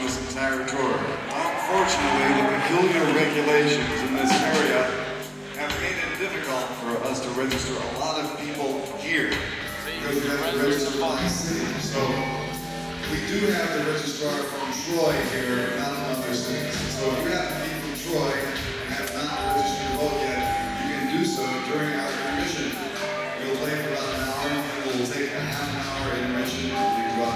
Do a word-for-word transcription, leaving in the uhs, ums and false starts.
this entire tour. Unfortunately, the peculiar regulations in this area have made it difficult for us to register a lot of people here. Because we have to register by city. So we do have the registrar from Troy here, not in other cities. So if you happen to be from Troy and have not registered your vote yet, you can do so during our intermission. We'll play for about an hour, and we'll take a half an hour intermission. You can go